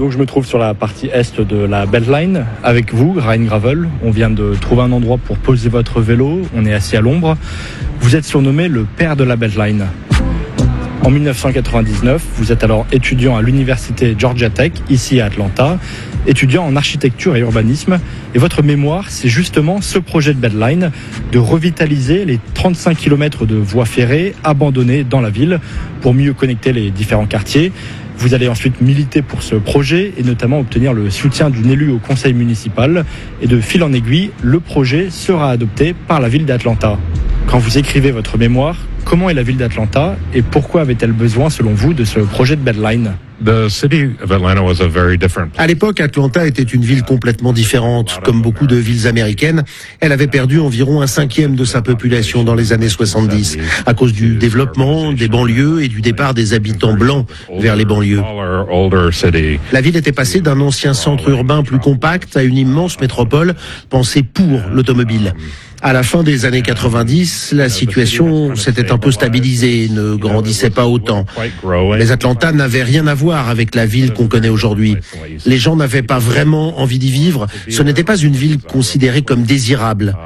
Donc je me trouve sur la partie est de la Beltline avec vous, Ryan Gravel. On vient de trouver un endroit pour poser votre vélo. On est assis à l'ombre. Vous êtes surnommé le père de la Beltline. En 1999, vous êtes alors étudiant à l'université Georgia Tech, ici à Atlanta, étudiant en architecture et urbanisme. Et votre mémoire, c'est justement ce projet de Beltline, de revitaliser les 35 km de voies ferrées abandonnées dans la ville pour mieux connecter les différents quartiers. Vous allez ensuite militer pour ce projet et notamment obtenir le soutien d'une élue au conseil municipal. Et de fil en aiguille, le projet sera adopté par la ville d'Atlanta. Quand vous écrivez votre mémoire, comment est la ville d'Atlanta et pourquoi avait-elle besoin, selon vous, de ce projet de Beltline ? À l'époque, Atlanta était une ville complètement différente. Comme beaucoup de villes américaines, elle avait perdu environ 1/5 de sa population dans les années 70, à cause du développement des banlieues et du départ des habitants blancs vers les banlieues. La ville était passée d'un ancien centre urbain plus compact à une immense métropole pensée pour l'automobile. À la fin des années 90, la situation s'était un peu stabilisée et ne grandissait pas autant. Mais Atlanta n'avait rien à voir avec la ville qu'on connaît aujourd'hui. Les gens n'avaient pas vraiment envie d'y vivre. Ce n'était pas une ville considérée comme désirable.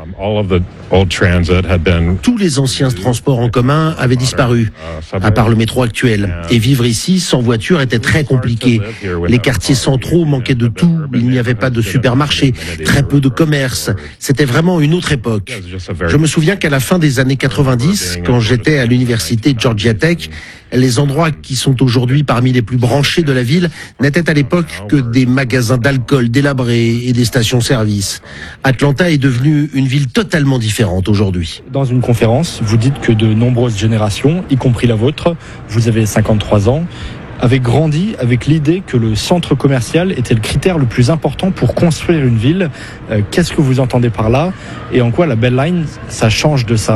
Tous les anciens transports en commun avaient disparu, à part le métro actuel. Et vivre ici, sans voiture, était très compliqué. Les quartiers centraux manquaient de tout. Il n'y avait pas de supermarché, très peu de commerce. C'était vraiment une autre époque. Je me souviens qu'à la fin des années 90, quand j'étais à l'université Georgia Tech, les endroits qui sont aujourd'hui parmi les plus branchés de la ville n'étaient à l'époque que des magasins d'alcool délabrés et des stations-service. Atlanta est devenue une ville totalement différente aujourd'hui. Dans une conférence, vous dites que de nombreuses générations, y compris la vôtre, vous avez 53 ans, avaient grandi avec l'idée que le centre commercial était le critère le plus important pour construire une ville. Qu'est-ce que vous entendez par là et en quoi la Beltline, ça change de ça ?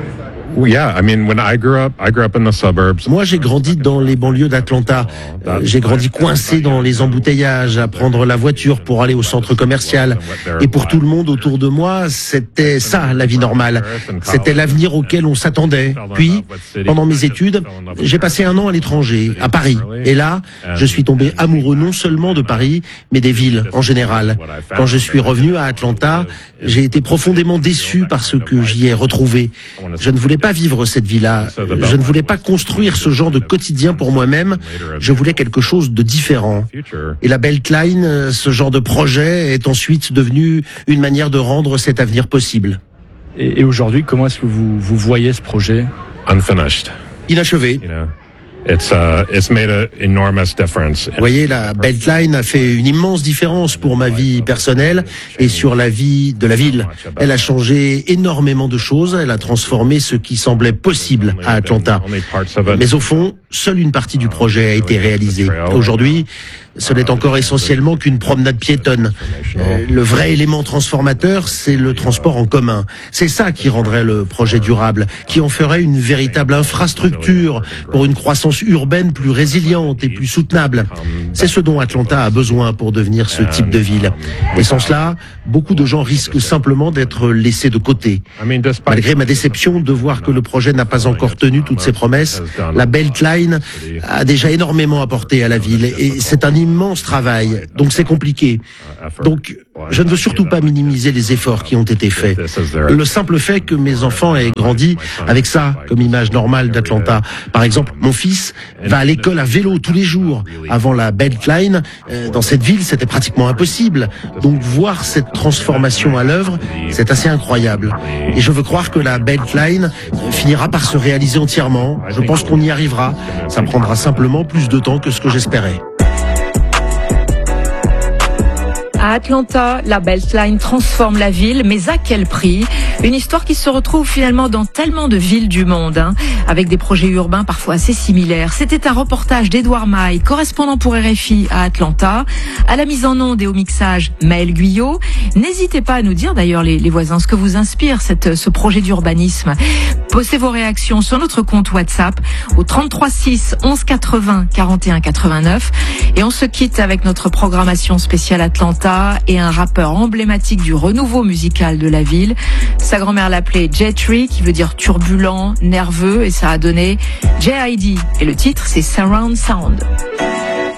Moi, j'ai grandi dans les banlieues d'Atlanta. J'ai grandi coincé dans les embouteillages, à prendre la voiture pour aller au centre commercial. Et pour tout le monde autour de moi, c'était ça, la vie normale. C'était l'avenir auquel on s'attendait. Puis, pendant mes études, j'ai passé 1 an à l'étranger, à Paris. Et là, je suis tombé amoureux non seulement de Paris, mais des villes en général. Quand je suis revenu à Atlanta, j'ai été profondément déçu par ce que j'y ai retrouvé. Je ne voulais pas vivre cette vie-là. Je ne voulais pas construire ce genre de quotidien pour moi-même. Je voulais quelque chose de différent. Et la Beltline, ce genre de projet, est ensuite devenu une manière de rendre cet avenir possible. Et aujourd'hui, comment est-ce que vous voyez ce projet ? Inachevé. Vous voyez, la Beltline a fait une immense différence pour ma vie personnelle et sur la vie de la ville. Elle a changé énormément de choses, elle a transformé ce qui semblait possible à Atlanta. Mais au fond, seule une partie du projet a été réalisée. Aujourd'hui, ce n'est encore essentiellement qu'une promenade piétonne. Le vrai élément transformateur, c'est le transport en commun. C'est ça qui rendrait le projet durable, qui en ferait une véritable infrastructure pour une croissance urbaine plus résiliente et plus soutenable. C'est ce dont Atlanta a besoin pour devenir ce type de ville. Et sans cela, beaucoup de gens risquent simplement d'être laissés de côté. Malgré ma déception de voir que le projet n'a pas encore tenu toutes ses promesses, la Beltline a déjà énormément apporté à la ville et c'est un immense travail, donc c'est compliqué. Donc, je ne veux surtout pas minimiser les efforts qui ont été faits. Le simple fait que mes enfants aient grandi avec ça comme image normale d'Atlanta. Par exemple, mon fils va à l'école à vélo tous les jours. Avant la Beltline, dans cette ville, c'était pratiquement impossible. Donc, voir cette transformation à l'œuvre, c'est assez incroyable. Et je veux croire que la Beltline finira par se réaliser entièrement. Je pense qu'on y arrivera. Ça prendra simplement plus de temps que ce que j'espérais. À Atlanta, la Beltline transforme la ville, mais à quel prix ? Une histoire qui se retrouve finalement dans tellement de villes du monde, avec des projets urbains parfois assez similaires. C'était un reportage d'Edouard Maille, correspondant pour RFI à Atlanta, à la mise en onde et au mixage Maël Guyot. N'hésitez pas à nous dire d'ailleurs les voisins ce que vous inspire ce projet d'urbanisme. Postez vos réactions sur notre compte WhatsApp au 33 6 11 80 41 89 et on se quitte avec notre programmation spéciale Atlanta et un rappeur emblématique du renouveau musical de la ville. Sa grand-mère l'appelait J-Tree, qui veut dire turbulent, nerveux, et ça a donné J.I.D. Et le titre, c'est Surround Sound.